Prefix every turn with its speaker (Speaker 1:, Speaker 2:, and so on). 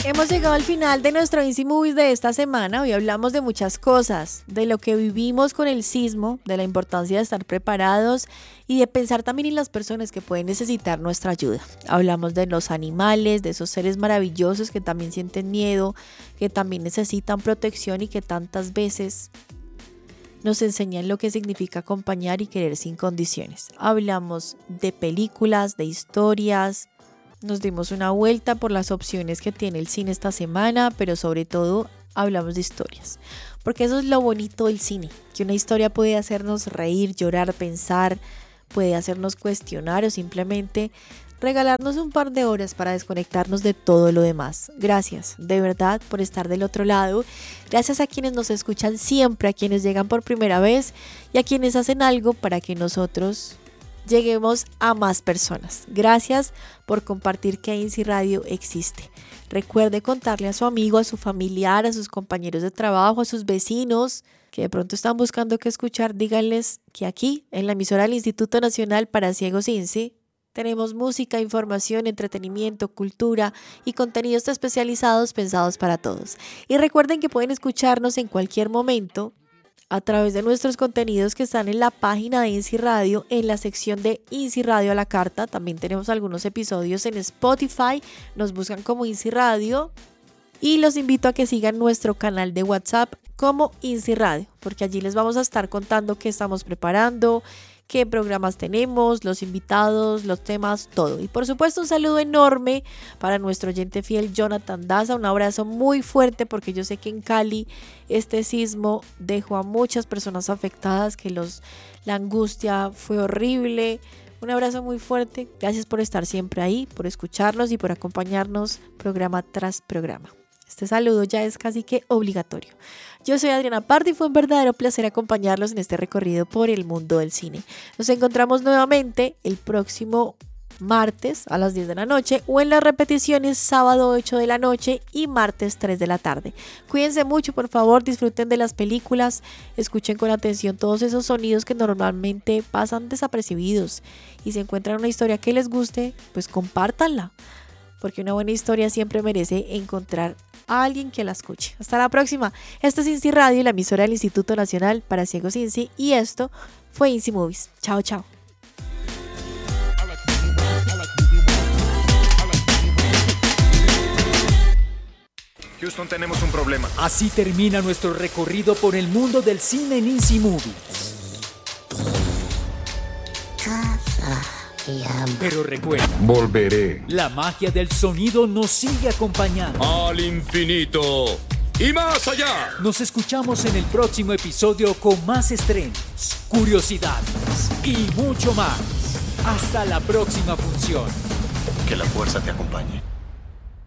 Speaker 1: Hemos llegado al final de nuestro Easy Movies de esta semana. Hoy hablamos de muchas cosas, de lo que vivimos con el sismo, de la importancia de estar preparados y de pensar también en las personas que pueden necesitar nuestra ayuda. Hablamos de los animales, de esos seres maravillosos que también sienten miedo, que también necesitan protección y que tantas veces nos enseñan lo que significa acompañar y querer sin condiciones. Hablamos de películas, de historias. Nos dimos una vuelta por las opciones que tiene el cine esta semana, pero sobre todo hablamos de historias. Porque eso es lo bonito del cine, que una historia puede hacernos reír, llorar, pensar, puede hacernos cuestionar o simplemente regalarnos un par de horas para desconectarnos de todo lo demás. Gracias, de verdad, por estar del otro lado. Gracias a quienes nos escuchan siempre, a quienes llegan por primera vez y a quienes hacen algo para que nosotros lleguemos a más personas. Gracias por compartir que Easy Radio existe. Recuerde contarle a su amigo, a su familiar, a sus compañeros de trabajo, a sus vecinos que de pronto están buscando qué escuchar. Díganles que aquí, en la emisora del Instituto Nacional para Ciegos INSI, tenemos música, información, entretenimiento, cultura y contenidos especializados pensados para todos. Y recuerden que pueden escucharnos en cualquier momento a través de nuestros contenidos que están en la página de Easy Radio, en la sección de Easy Radio a la carta. También tenemos algunos episodios en Spotify, nos buscan como Easy Radio y los invito a que sigan nuestro canal de WhatsApp como Easy Radio, porque allí les vamos a estar contando qué estamos preparando, qué programas tenemos, los invitados, los temas, todo. Y por supuesto un saludo enorme para nuestro oyente fiel Jonathan Daza, un abrazo muy fuerte porque yo sé que en Cali este sismo dejó a muchas personas afectadas, que la angustia fue horrible. Un abrazo muy fuerte, gracias por estar siempre ahí, por escucharnos y por acompañarnos programa tras programa. Este saludo ya es casi que obligatorio. Yo soy Adriana Pardo y fue un verdadero placer acompañarlos en este recorrido por el mundo del cine. Nos encontramos nuevamente el próximo martes a las 10 de la noche o en las repeticiones sábado 8 de la noche y martes 3 de la tarde. Cuídense mucho, por favor, disfruten de las películas, escuchen con atención todos esos sonidos que normalmente pasan desapercibidos y si encuentran una historia que les guste, pues compártanla, porque una buena historia siempre merece encontrar a alguien que la escuche. Hasta la próxima. Esto es Easy Radio, la emisora del Instituto Nacional para Ciegos INSI, y esto fue Easy Movies. Chao, chao.
Speaker 2: Houston, tenemos un problema.
Speaker 3: Así termina nuestro recorrido por el mundo del cine en Easy Movies. Pero recuerda,
Speaker 2: volveré.
Speaker 3: La magia del sonido nos sigue acompañando.
Speaker 2: Al infinito y más allá.
Speaker 3: Nos escuchamos en el próximo episodio con más estrenos, curiosidades y mucho más. Hasta la próxima función.
Speaker 2: Que la fuerza te acompañe.